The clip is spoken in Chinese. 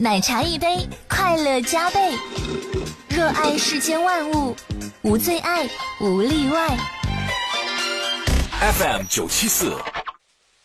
奶茶一杯，快乐加倍。热爱世间万物，无最爱，无例外。 FM 974